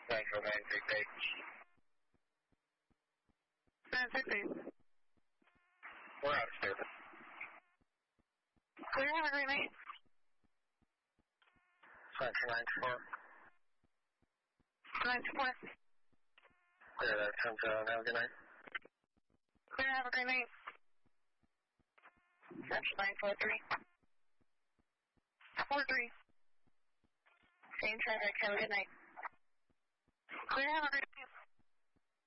94938. 968. We're out of service. Clear, have a great night. Center 94. 94. Clear that 10-0. Have a good night. Clear, have a great night. Center 943. 43. Same traffic, have a good night. Clear, have a great night.